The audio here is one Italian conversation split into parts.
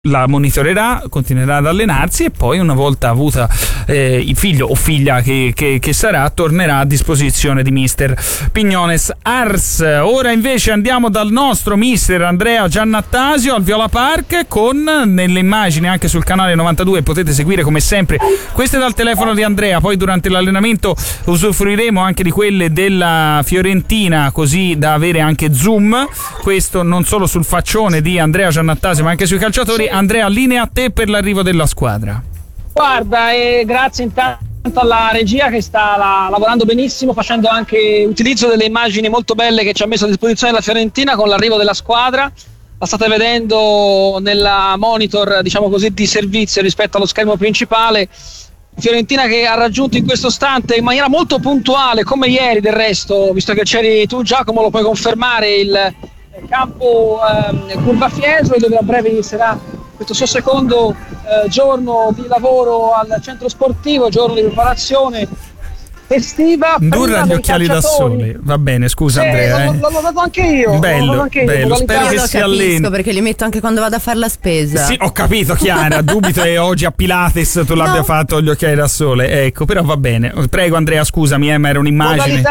la monitorerà, continuerà ad allenarsi e poi una volta avuta il figlio o figlia che sarà, tornerà a disposizione di mister Pignones Ars. Ora invece andiamo dal nostro mister Andrea Giannattasio al Viola Park, con nelle immagini anche sul canale 92 potete seguire come sempre queste dal telefono di Andrea, poi durante l'allenamento usufruiremo anche di quelle della Fiorentina, così da avere anche zoom, questo non solo sul faccione di Andrea Giannattasio ma anche sui calciatori. Andrea, linea a te per l'arrivo della squadra. Guarda, grazie intanto alla regia che sta lavorando benissimo, facendo anche utilizzo delle immagini molto belle che ci ha messo a disposizione la Fiorentina con l'arrivo della squadra. La state vedendo nella monitor, diciamo così, di servizio rispetto allo schermo principale. Fiorentina che ha raggiunto in questo istante in maniera molto puntuale, come ieri del resto, visto che c'eri tu Giacomo, lo puoi confermare, il campo Curva Fiesole, dove a breve inizierà questo suo secondo giorno di lavoro al centro sportivo, giorno di preparazione estiva. Durra gli occhiali da sole, va bene, scusa Andrea. L'ho dato anche io. Bello, spero che si alleni. Perché li metto anche quando vado a fare la spesa. Sì, ho capito Chiara, dubito che oggi a Pilates tu l'abbia fatto gli occhiali da sole, ecco, però va bene. Prego Andrea, scusami, ma era un'immagine.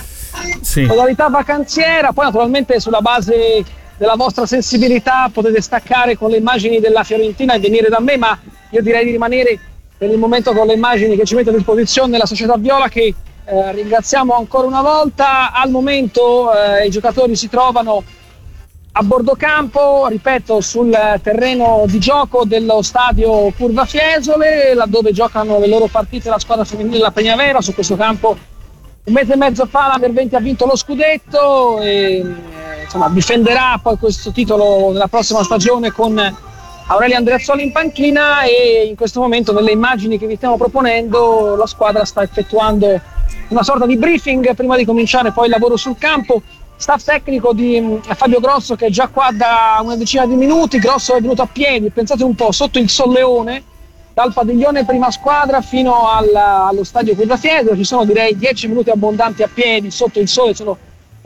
Modalità vacanziera, poi naturalmente sulla base della vostra sensibilità potete staccare con le immagini della Fiorentina e venire da me, ma io direi di rimanere per il momento con le immagini che ci mette a disposizione la società Viola, che ringraziamo ancora una volta. Al momento i giocatori si trovano a bordo campo, ripeto, sul terreno di gioco dello stadio Curva Fiesole, laddove giocano le loro partite la squadra femminile della Peñavera. Su questo campo un mese e mezzo fa la Beneventi ha vinto lo scudetto e insomma difenderà poi questo titolo nella prossima stagione con Aurelia Andreazzoli in panchina, e in questo momento nelle immagini che vi stiamo proponendo la squadra sta effettuando una sorta di briefing prima di cominciare poi il lavoro sul campo. Staff tecnico di Fabio Grosso, che è già qua da una decina di minuti. Grosso è venuto a piedi, pensate un po', sotto il solleone, dal padiglione prima squadra fino allo stadio Curva Fiesole. Ci sono direi 10 minuti abbondanti a piedi sotto il sole, sono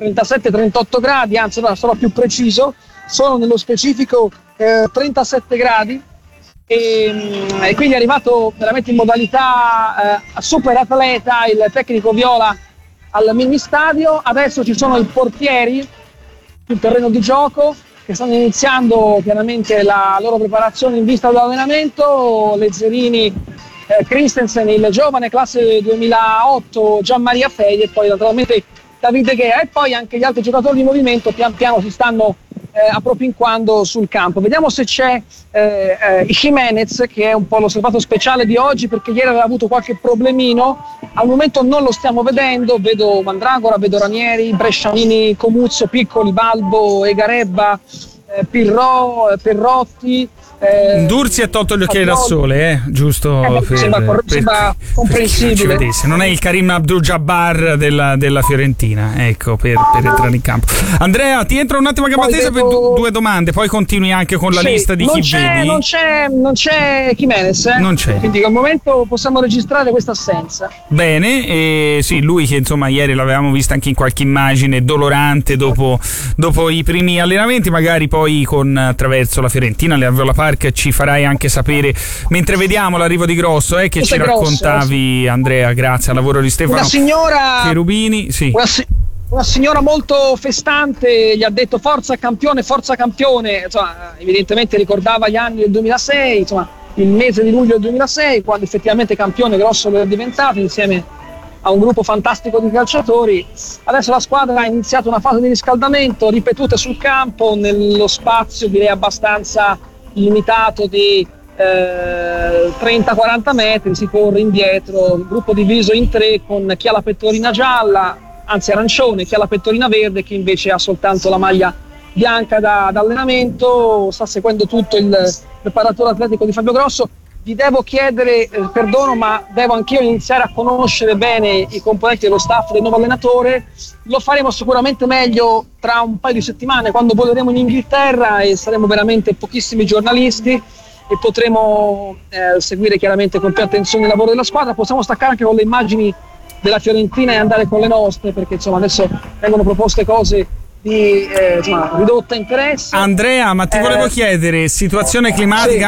37-38 gradi, anzi no, sarò più preciso, sono nello specifico 37 gradi e quindi è arrivato veramente in modalità super atleta il tecnico Viola al mini stadio. Adesso ci sono i portieri sul terreno di gioco che stanno iniziando chiaramente la loro preparazione in vista dell'allenamento. Lezzerini, Christensen, il giovane classe 2008 Gianmaria Fei, e poi naturalmente Davide Ghea, e poi anche gli altri giocatori di movimento pian piano si stanno appropinquando sul campo. Vediamo se c'è Jimenez, che è un po' l'osservato speciale di oggi, perché ieri aveva avuto qualche problemino. Al momento non lo stiamo vedendo, vedo Mandragora, vedo Ranieri, Brescianini, Comuzzo, Piccoli, Balbo, Egarebba, Pirro, Perrotti. Durzi ha tolto gli occhiali da sole, giusto? Sembra comprensibile. Non è il Karim Abdul-Jabbar della Fiorentina, ecco, per entrare in campo. Andrea, ti entro un attimo a gamba tesa per due domande, poi continui anche con la lista di chi vedi. Non c'è Jimenez, non c'è. Quindi al momento possiamo registrare questa assenza. Bene, sì, lui che insomma ieri l'avevamo visto anche in qualche immagine dolorante dopo i primi allenamenti, magari poi attraverso la Fiorentina, le Viola Park ci farai anche sapere mentre vediamo l'arrivo di Grosso, che ci raccontavi Andrea, grazie al lavoro di Stefano Cherubini. Sì. Una signora molto festante gli ha detto forza campione, insomma, evidentemente ricordava gli anni del 2006, insomma il mese di luglio del 2006, quando effettivamente campione Grosso lo è diventato insieme a un gruppo fantastico di calciatori. Adesso la squadra ha iniziato una fase di riscaldamento ripetute sul campo nello spazio direi abbastanza limitato di 30-40 metri. Si corre indietro, il gruppo diviso in tre, con chi ha la pettorina gialla, anzi arancione, chi ha la pettorina verde, chi invece ha soltanto la maglia bianca da allenamento. Sta seguendo tutto il preparatore atletico di Fabio Grosso. Vi devo chiedere perdono, ma devo anch'io iniziare a conoscere bene i componenti dello staff del nuovo allenatore. Lo faremo sicuramente meglio tra un paio di settimane, quando voleremo in Inghilterra e saremo veramente pochissimi giornalisti e potremo seguire chiaramente con più attenzione il lavoro della squadra. Possiamo staccare anche con le immagini della Fiorentina e andare con le nostre, perché insomma adesso vengono proposte cose di ridotta interesse. Andrea, ma ti volevo chiedere, situazione climatica